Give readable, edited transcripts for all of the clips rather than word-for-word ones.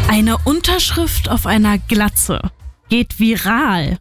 Eine Unterschrift auf einer Glatze geht viral.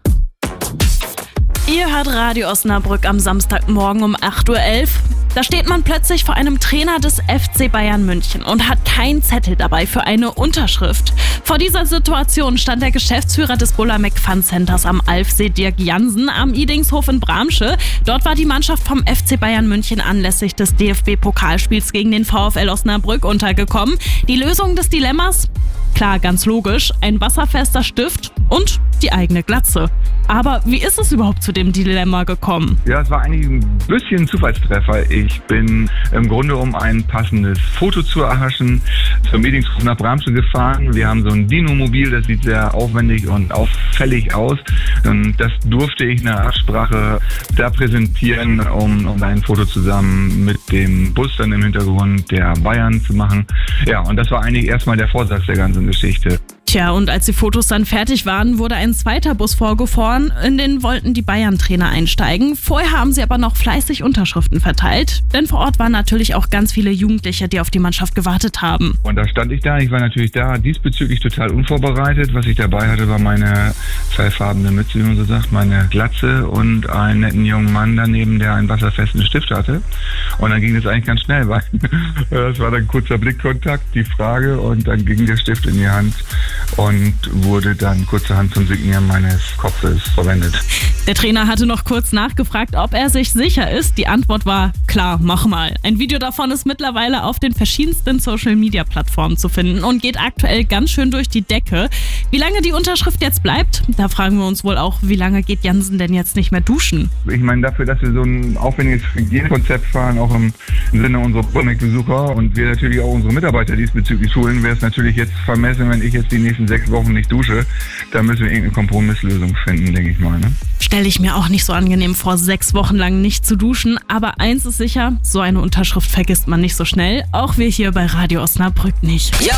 Ihr hört Radio Osnabrück am Samstagmorgen um 8.11 Uhr. Da steht man plötzlich vor einem Trainer des FC Bayern München und hat keinen Zettel dabei für eine Unterschrift. Vor dieser Situation stand der Geschäftsführer des Bullamek Fun Centers am Alfsee, Dirk Jansen, am Idingshof in Bramsche. Dort war die Mannschaft vom FC Bayern München anlässlich des DFB-Pokalspiels gegen den VfL Osnabrück untergekommen. Die Lösung des Dilemmas? Klar, ganz logisch, ein wasserfester Stift und die eigene Glatze. Aber wie ist es überhaupt zu dem Dilemma gekommen? Ja, es war eigentlich ein bisschen Zufallstreffer. Ich bin im Grunde, um ein passendes Foto zu erhaschen, zum Idingshof nach Bramsche gefahren. Wir haben so ein Dino-Mobil, das sieht sehr aufwendig und auffällig aus. Und das durfte ich nach Absprache da präsentieren, um ein Foto zusammen mit dem Bus dann im Hintergrund der Bayern zu machen. Ja, und das war eigentlich erstmal der Vorsatz der ganzen Geschichte. Tja, und als die Fotos dann fertig waren, wurde ein zweiter Bus vorgefahren. In den wollten die Bayern-Trainer einsteigen. Vorher haben sie aber noch fleißig Unterschriften verteilt. Denn vor Ort waren natürlich auch ganz viele Jugendliche, die auf die Mannschaft gewartet haben. Und da stand ich da. Ich war natürlich da diesbezüglich total unvorbereitet. Was ich dabei hatte, war meine zweifarbene Mütze, wie man so sagt, meine Glatze und einen netten jungen Mann daneben, der einen wasserfesten Stift hatte. Und dann ging das eigentlich ganz schnell, weil das war dann ein kurzer Blickkontakt, die Frage, und dann ging der Stift in die Hand und wurde dann kurzerhand zum Signieren meines Kopfes verwendet. Der Trainer hatte noch kurz nachgefragt, ob er sich sicher ist. Die Antwort war, klar, mach mal. Ein Video davon ist mittlerweile auf den verschiedensten Social-Media-Plattformen zu finden und geht aktuell ganz schön durch die Decke. Wie lange die Unterschrift jetzt bleibt, da fragen wir uns wohl auch, wie lange geht Jansen denn jetzt nicht mehr duschen? Ich meine, dafür, dass wir so ein aufwendiges Hygienekonzept fahren, auch im Sinne unserer Bullamek-Besucher und wir natürlich auch unsere Mitarbeiter diesbezüglich schulen, wäre es natürlich jetzt vermessen, wenn ich jetzt die nächsten 6 Wochen nicht dusche. Da müssen wir irgendeine Kompromisslösung finden, denke ich mal. Ne? Stelle ich mir auch nicht so angenehm vor, 6 Wochen lang nicht zu duschen. Aber eins ist sicher, so eine Unterschrift vergisst man nicht so schnell. Auch wir hier bei Radio Osnabrück nicht. Ja.